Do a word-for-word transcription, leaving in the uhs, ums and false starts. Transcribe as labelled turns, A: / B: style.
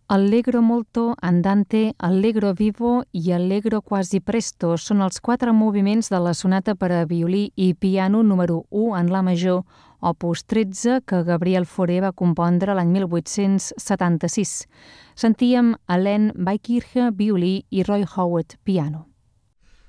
A: Allegro molto, andante, allegro vivo i allegro quasi presto són els quatre moviments de la sonata per a violí i piano número u en la major, opus tretze, que Gabriel Fauré va compondre l'any mil vuit-cents setanta-sis. Sentíem Alain Beikirche, violí, i Roy Howard, piano.